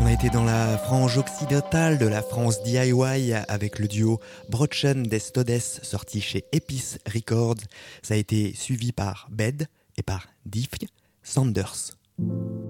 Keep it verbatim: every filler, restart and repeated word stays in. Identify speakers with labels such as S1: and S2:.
S1: On a été dans la frange occidentale de la France D I Y avec le duo Brochen des Todes sorti chez Epice Records. Ça a été suivi par Bed et par Diffy Sanders.